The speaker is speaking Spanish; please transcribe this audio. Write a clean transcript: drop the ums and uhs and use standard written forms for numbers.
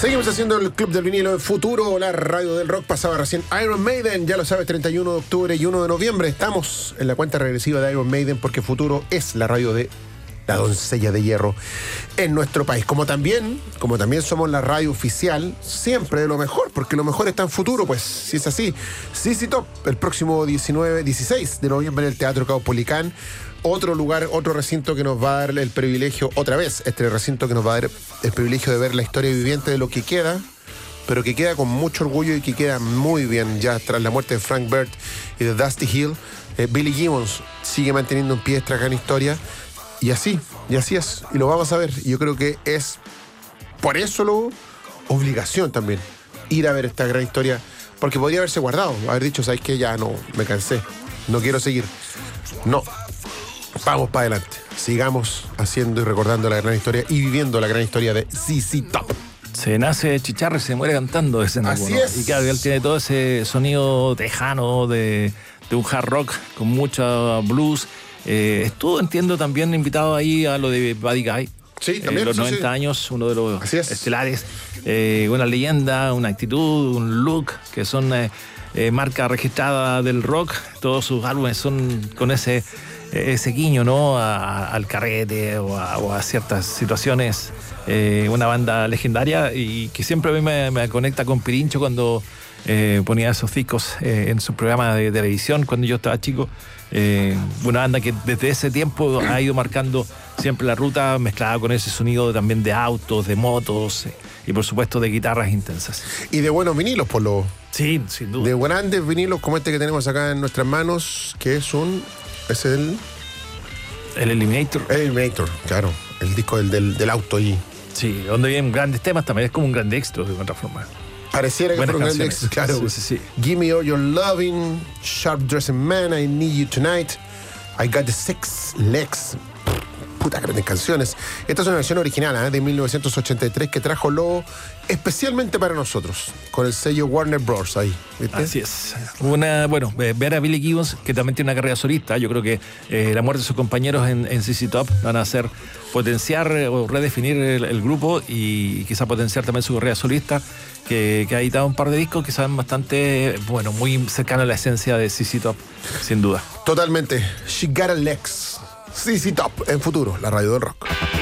Seguimos haciendo el Club del Vinilo en Futuro, la radio del rock. Pasaba recién Iron Maiden, ya lo sabes, 31 de octubre y 1 de noviembre. Estamos en la cuenta regresiva de Iron Maiden porque Futuro es la radio de la doncella de hierro en nuestro país. Como también somos la radio oficial siempre de lo mejor, porque lo mejor está en Futuro, pues, si es así. ZZ Top, el próximo 16 de noviembre en el Teatro Caupolicán. Otro lugar, otro recinto que nos va a dar el privilegio, otra vez, este recinto que nos va a dar el privilegio de ver la historia viviente de lo que queda, pero que queda con mucho orgullo y que queda muy bien ya tras la muerte de Frank Bird y de Dusty Hill. Billy Gibbons sigue manteniendo en pie esta gran historia y así es, y lo vamos a ver. Y yo creo que es por eso obligación también ir a ver esta gran historia, porque podría haberse guardado, haber dicho, ¿sabes qué? Ya no, me cansé, no quiero seguir. No. Vamos para adelante. Sigamos haciendo y recordando la gran historia y viviendo la gran historia de ZZ Top. Se nace chicharra y se muere cantando ese nuevo, Así ¿no? es. Y claro, él tiene todo ese sonido tejano de un hard rock con mucha blues. Estuvo, entiendo, también invitado ahí a lo de Buddy Guy. Sí, también. Los sí, 90 años, uno de los Así es. estelares. Una leyenda, una actitud, un look que son marca registrada del rock. Todos sus álbumes son con ese guiño, ¿no? Al carrete o a ciertas situaciones. Una banda legendaria y que siempre a mí me conecta con Pirincho cuando ponía esos discos en su programa de televisión cuando yo estaba chico. Una banda que desde ese tiempo ha ido marcando siempre la ruta, mezclada con ese sonido también de autos, de motos y por supuesto de guitarras intensas. Y de buenos vinilos, por lo. Sí, sin duda. De grandes vinilos como este que tenemos acá en nuestras manos, que es el Eliminator. Eliminator, claro. El disco del auto y. Sí, donde vienen grandes temas también, es como un gran éxito de otra forma. Pareciera que Buenas fuera un gran canciones. éxito, claro. Sí. Give Me All Your Loving, Sharp Dressing Man, I Need You Tonight, I Got the Six Legs. Puta, grandes canciones. Esta es una versión original de 1983 que trajo Lobo especialmente para nosotros, con el sello Warner Bros. Ahí, ¿viste? Así es. Ver a Billy Gibbons, que también tiene una carrera solista. Yo creo que la muerte de sus compañeros en ZZ Top van a hacer potenciar o redefinir el grupo y quizá potenciar también su carrera solista, que ha editado un par de discos que saben bastante, muy cercanos a la esencia de ZZ Top, sin duda. Totalmente. She Got a Legs. ZZ Top en Futuro, la radio del rock.